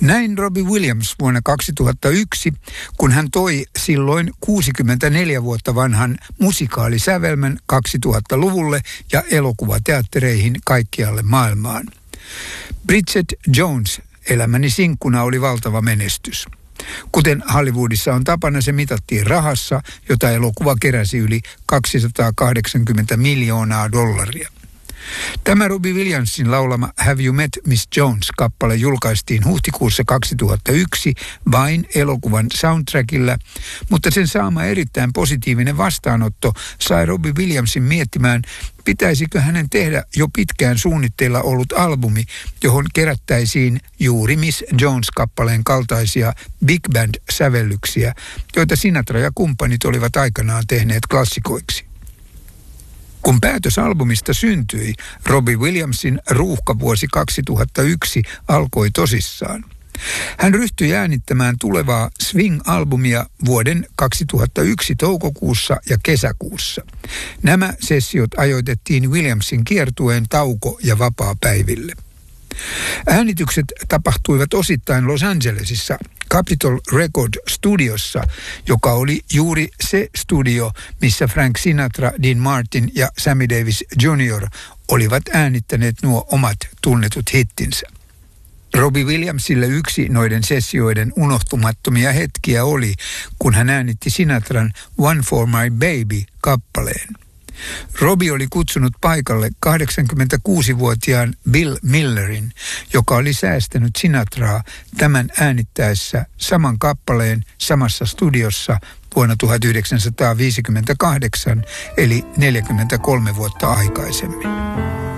Näin Robbie Williams vuonna 2001, kun hän toi silloin 64 vuotta vanhan musikaalisävelmän 2000-luvulle ja elokuvateattereihin kaikkialle maailmaan. Bridget Jones, elämäni sinkkuna, oli valtava menestys. Kuten Hollywoodissa on tapana, se mitattiin rahassa, jota elokuva keräsi yli $280 miljoonaa. Tämä Robbie Williamsin laulama Have You Met Miss Jones-kappale julkaistiin huhtikuussa 2001 vain elokuvan soundtrackilla, mutta sen saama erittäin positiivinen vastaanotto sai Robbie Williamsin miettimään, pitäisikö hänen tehdä jo pitkään suunnitteilla ollut albumi, johon kerättäisiin juuri Miss Jones-kappaleen kaltaisia big band-sävellyksiä, joita Sinatra ja kumppanit olivat aikanaan tehneet klassikoiksi. Kun päätös albumista syntyi, Robbie Williamsin ruuhkavuosi 2001 alkoi tosissaan. Hän ryhtyi äänittämään tulevaa Swing-albumia vuoden 2001 toukokuussa ja kesäkuussa. Nämä sessiot ajoitettiin Williamsin kiertueen tauko- ja vapaapäiville. Äänitykset tapahtuivat osittain Los Angelesissa Capitol Record Studiossa, joka oli juuri se studio, missä Frank Sinatra, Dean Martin ja Sammy Davis Jr. olivat äänittäneet nuo omat tunnetut hittinsä. Robbie Williamsille yksi noiden sessioiden unohtumattomia hetkiä oli, kun hän äänitti Sinatran One for My Baby-kappaleen. Robbie oli kutsunut paikalle 86-vuotiaan Bill Millerin, joka oli säästänyt Sinatraa tämän äänittäessä saman kappaleen samassa studiossa vuonna 1958, eli 43 vuotta aikaisemmin.